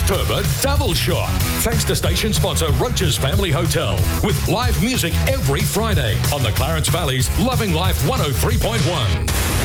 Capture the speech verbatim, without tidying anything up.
October double shot. Thanks to station sponsor Roach's Family Hotel with live music every Friday on the Clarence Valley's Loving Life one oh three point one.